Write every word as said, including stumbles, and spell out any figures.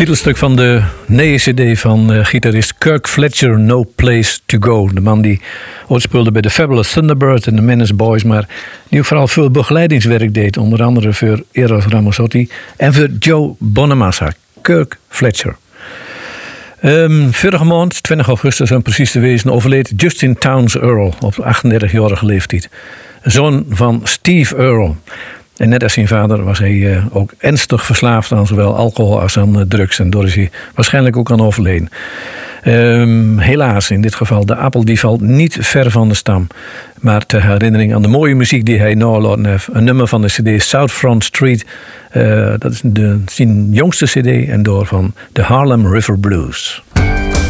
Titelstuk van de nieuwe cd van uh, gitarist Kirk Fletcher, No Place to Go. De man die ooit speelde bij de Fabulous Thunderbird en de Menace Boys, maar die ook vooral veel begeleidingswerk deed. Onder andere voor Eros Ramazzotti en voor Joe Bonamassa. Kirk Fletcher. Um, vorige maand, twintig augustus om precies te wezen, overleed Justin Townes Earl op achtendertigjarige leeftijd. Zoon van Steve Earl. En net als zijn vader was hij uh, ook ernstig verslaafd aan zowel alcohol als aan uh, drugs. En door is hij waarschijnlijk ook aan overleden. Um, helaas, in dit geval, de appel die valt niet ver van de stam. Maar ter herinnering aan de mooie muziek die hij nalaten heeft. Een nummer van de cd Southfront Street. Uh, dat is de, zijn jongste cd en door van de Harlem River Blues.